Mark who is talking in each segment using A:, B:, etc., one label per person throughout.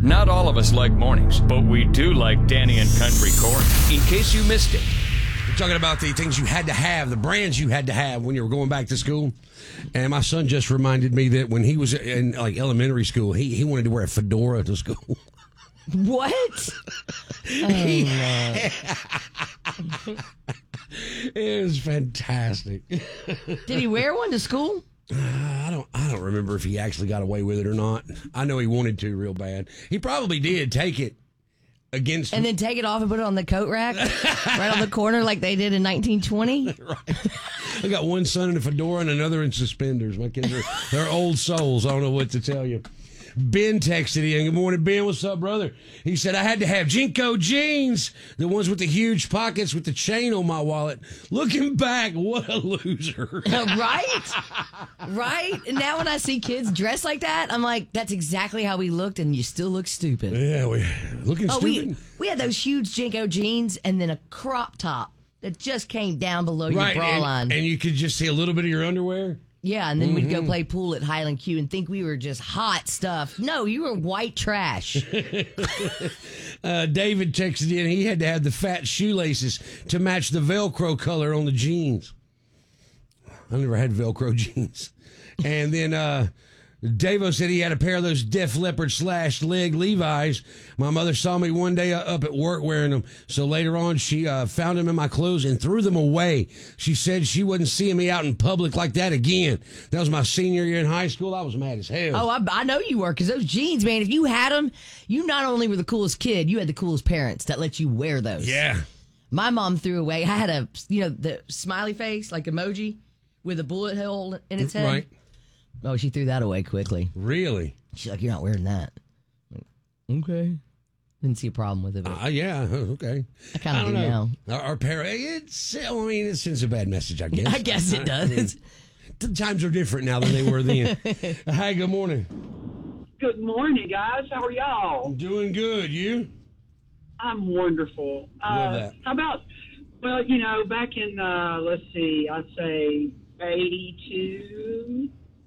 A: Not all of us like mornings, but we do like Danny and Country Corey. In case you missed it.
B: We're talking about the things you had to have, the brands you had to have when you were going back to school. And my son just reminded me that when he was in like elementary school, he wanted to wear a fedora to school.
C: What?
B: It was fantastic.
C: Did he wear one to school?
B: I don't remember if he actually got away with it or not. I know he wanted to real bad. He probably did take it against
C: and then take it off and put it on the coat rack right on the corner like they did in 1920.
B: Right. I got one son in a fedora and another in suspenders. My kids they're old souls. I don't know what to tell you. Ben texted in. Good morning, Ben. What's up, brother? He said, I had to have Jinko jeans, the ones with the huge pockets with the chain on my wallet. Looking back, what a loser.
C: Right? Right? And now when I see kids dressed like that, I'm like, that's exactly how we looked, and you still look stupid.
B: Yeah, we looking stupid.
C: We had those huge Jinko jeans and then a crop top that just came down below your bra line.
B: And you could just see a little bit of your underwear.
C: Yeah, and then we'd go play pool at Highland Q and think we were just hot stuff. No, you were white trash.
B: David texted in. He had to have the fat shoelaces to match the Velcro color on the jeans. I never had Velcro jeans. And then Davo said he had a pair of those Def Leppard / leg Levi's. My mother saw me one day up at work wearing them. So later on, she found them in my clothes and threw them away. She said she wasn't seeing me out in public like that again. That was my senior year in high school. I was mad as hell.
C: Oh, I know you were, because those jeans, man, if you had them, you not only were the coolest kid, you had the coolest parents that let you wear those.
B: Yeah.
C: My mom threw away. I had the smiley face, like emoji, with a bullet hole in its head.
B: Right.
C: Oh, she threw that away quickly.
B: Really?
C: She's like, you're not wearing that. Like, okay. Didn't see a problem with it.
B: Yeah, okay.
C: I kind of do now.
B: Our parent, it sends a bad message, I guess.
C: I guess it does.
B: The times are different now than they were then. Hi, good morning.
D: Good morning, guys. How are y'all?
B: I'm doing good. You?
D: I'm wonderful.
B: Love that.
D: How about, well, back in, let's see, I'd say 82,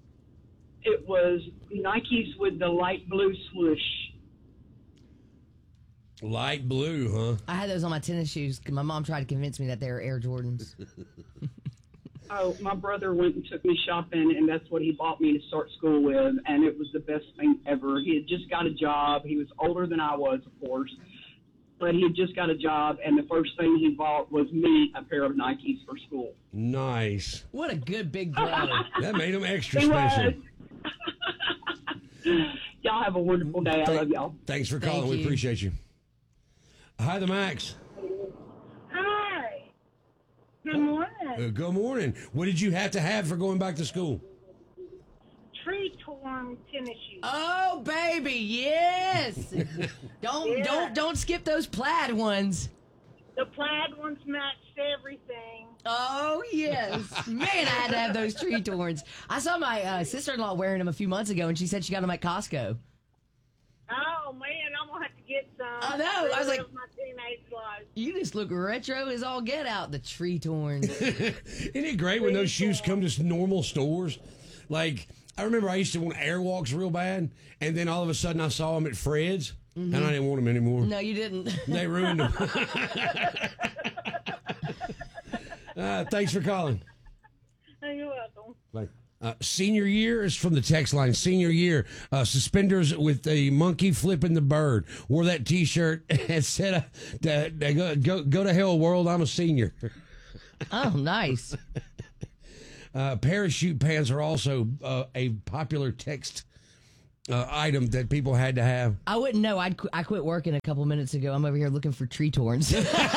D: it was Nikes with the light blue swoosh.
B: Light blue, huh?
C: I had those on my tennis shoes because my mom tried to convince me that they were Air Jordans.
D: Oh, my brother went and took me shopping, and that's what he bought me to start school with, and it was the best thing ever. He had just got a job. He was older than I was, of course, but he had just got a job, and the first thing he bought was me a pair of Nikes for school.
B: Nice.
C: What a good big brother.
B: That made him extra
D: He
B: special.
D: was. Y'all have a wonderful day. I love y'all.
B: Thanks for calling. We appreciate you. Hi, the Max.
E: Hi. Good morning.
B: Good morning. What did you have to have for going back to school?
E: Tree-torn tennis shoes.
C: Oh, baby, yes. Don't skip those plaid ones.
E: The plaid ones matched everything.
C: Oh, yes. Man, I had to have those tree torns. I saw my sister-in-law wearing them a few months ago, and she said she got them at Costco.
E: Oh, man, I'm going to have to get some.
C: I know. I was like,
E: my teenage life.
C: You just look retro as all get out, the tree torns.
B: Isn't it great when those shoes come to normal stores? Like, I remember I used to want Airwalks real bad, and then all of a sudden I saw them at Fred's, and I didn't want them anymore.
C: No, you didn't.
B: They ruined them. Thanks for calling.
E: You're welcome.
B: Bye. Senior year is from the text line. Senior year, suspenders with the monkey flipping the bird. Wore that T-shirt and said, "Go to hell, world. I'm a senior."
C: Oh, nice.
B: Parachute pants are also a popular text item that people had to have.
C: I wouldn't know. I quit working a couple minutes ago. I'm over here looking for tree torns.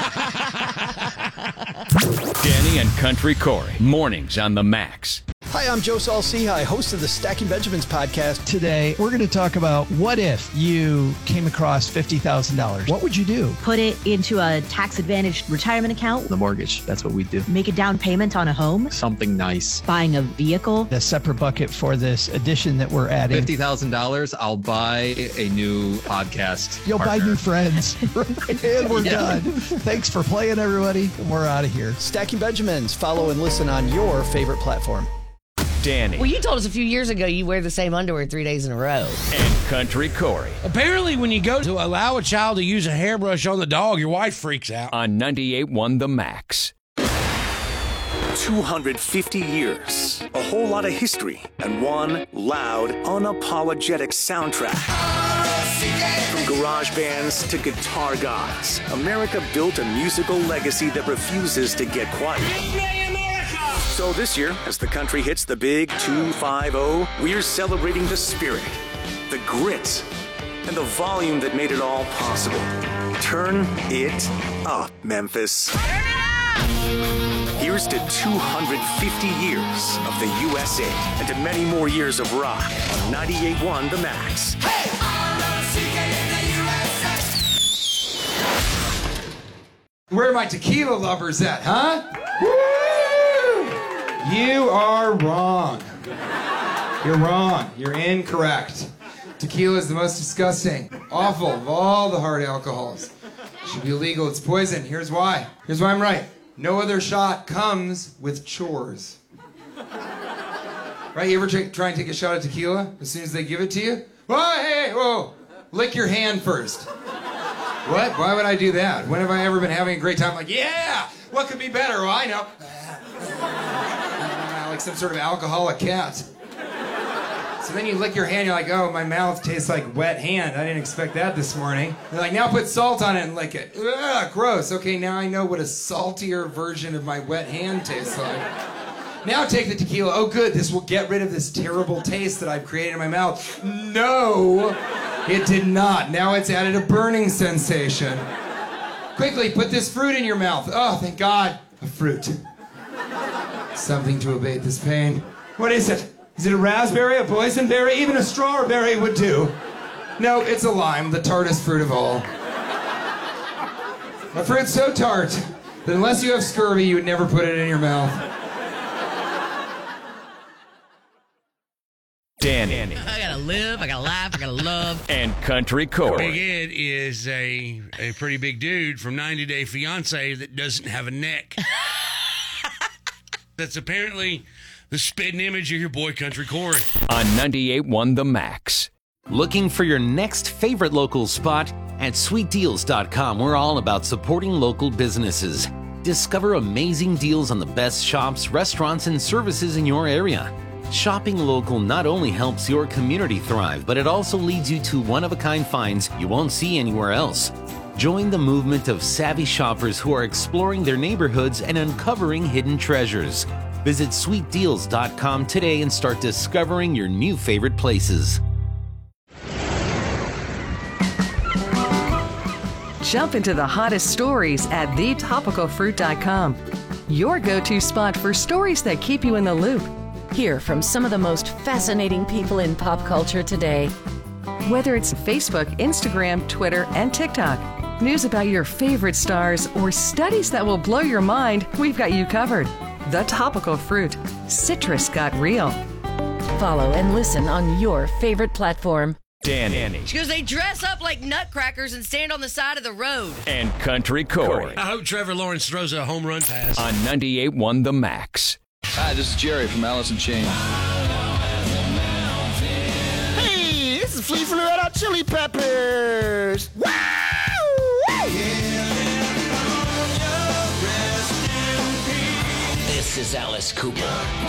A: Danny and Country Corey. Mornings on the Max.
F: Hi, I'm Joe Saul-Sehy, host of the Stacking Benjamins podcast.
G: Today, we're going to talk about what if you came across $50,000? What would you do?
H: Put it into a tax-advantaged retirement account.
G: The mortgage. That's what we do.
H: Make a down payment on a home.
G: Something nice.
H: Buying a vehicle.
G: A separate bucket for this addition that we're adding.
I: $50,000, I'll buy a new podcast.
G: You'll
I: partner.
G: buy new friends. And we're done. Thanks for playing, everybody. We're out of here.
F: Stacking Benjamins. Follow and listen on your favorite platform.
A: Danny.
C: Well, you told us a few years ago you wear the same underwear 3 days in a row.
A: And Country Corey.
B: Apparently, when you go to allow a child to use a hairbrush on the dog, your wife freaks out.
A: On 98.1 The Max.
J: 250 years, a whole lot of history, and one loud, unapologetic soundtrack. From garage bands to guitar gods, America built a musical legacy that refuses to get quiet. So this year, as the country hits the big 250, we're celebrating the spirit, the grit, and the volume that made it all possible. Turn it up, Memphis. Here's to 250 years of the USA and to many more years of rock on 98.1 The Max. Hey!
K: Where are my tequila lovers at, huh? Woo! You are wrong. You're wrong. You're incorrect. Tequila is the most disgusting, awful of all the hard alcohols. It should be illegal. It's poison. Here's why. Here's why I'm right. No other shot comes with chores. Right? You ever try and take a shot of tequila as soon as they give it to you? Whoa, hey, whoa. Lick your hand first. What? Why would I do that? When have I ever been having a great time? Like, yeah, what could be better? Well, I know. Like some sort of alcoholic cat. So then you lick your hand, you're like, oh, my mouth tastes like wet hand. I didn't expect that this morning. They're like, now put salt on it and lick it. Ugh, gross. Okay, now I know what a saltier version of my wet hand tastes like. Now take the tequila. Oh, good, this will get rid of this terrible taste that I've created in my mouth. No, it did not. Now it's added a burning sensation. Quickly, put this fruit in your mouth. Oh, thank God, a fruit. Something to abate this pain. What is it? Is it a raspberry, a boysenberry? Even a strawberry would do. No, it's a lime, the tartest fruit of all. A fruit so tart that unless you have scurvy, you would never put it in your mouth.
A: Danny.
C: I gotta live, I gotta laugh, I gotta love.
A: And Country Corey.
B: Big Ed is a pretty big dude from 90 Day Fiance that doesn't have a neck. That's apparently the spitting image of your boy Country Corey.
A: On 98.1 The Max.
L: Looking for your next favorite local spot? At sweetdeals.com, we're all about supporting local businesses. Discover amazing deals on the best shops, restaurants, and services in your area. Shopping local not only helps your community thrive, but it also leads you to one-of-a-kind finds you won't see anywhere else. Join the movement of savvy shoppers who are exploring their neighborhoods and uncovering hidden treasures. Visit sweetdeals.com today and start discovering your new favorite places.
M: Jump into the hottest stories at thetopicalfruit.com. Your go-to spot for stories that keep you in the loop.
N: Hear from some of the most fascinating people in pop culture today.
M: Whether it's Facebook, Instagram, Twitter, and TikTok, news about your favorite stars, or studies that will blow your mind, we've got you covered. The Topical Fruit. Citrus got real.
N: Follow and listen on your favorite platform.
A: Danny.
C: She goes, they dress up like nutcrackers and stand on the side of the road.
A: And Country Corey.
B: I hope Trevor Lawrence throws a home run pass.
A: On 98.1 The Max.
I: Hi, this is Jerry from Alice in Chains.
O: Hey, this is Flea from the Red Hot Chili Peppers. Wow!
P: This is Alice Cooper.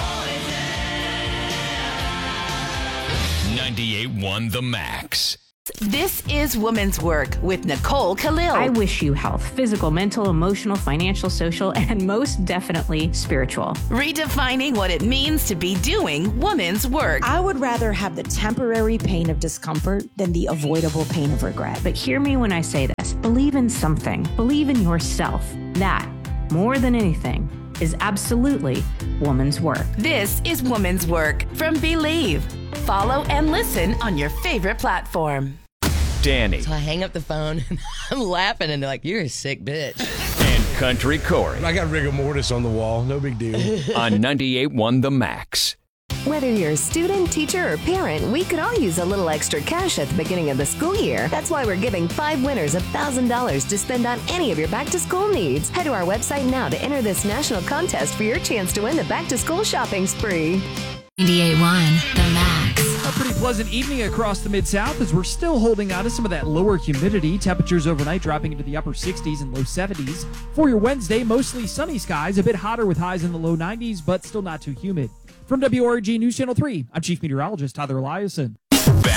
A: 98.1 The Max.
Q: This is Woman's Work with Nicole Khalil.
R: I wish you health, physical, mental, emotional, financial, social, and most definitely spiritual.
Q: Redefining what it means to be doing woman's work.
S: I would rather have the temporary pain of discomfort than the avoidable pain of regret.
R: But hear me when I say this. Believe in something. Believe in yourself. That, more than anything, is absolutely woman's work.
Q: This is Woman's Work from Believe. Follow and listen on your favorite platform.
A: Danny.
C: So I hang up the phone and I'm laughing and they're like, you're a sick bitch.
A: And Country Corey.
B: I got rigor mortis on the wall. No big deal.
A: On 98.1 The Max.
T: Whether you're a student, teacher, or parent, we could all use a little extra cash at the beginning of the school year. That's why we're giving 5 winners $1,000 to spend on any of your back-to-school needs. Head to our website now to enter this national contest for your chance to win the back-to-school shopping spree.
P: 98.1 The Max.
U: A pretty pleasant evening across the Mid-South as we're still holding on to some of that lower humidity. Temperatures overnight dropping into the upper 60s and low 70s. For your Wednesday, mostly sunny skies, a bit hotter with highs in the low 90s, but still not too humid. From WRG News Channel 3, I'm Chief Meteorologist Tyler Eliason.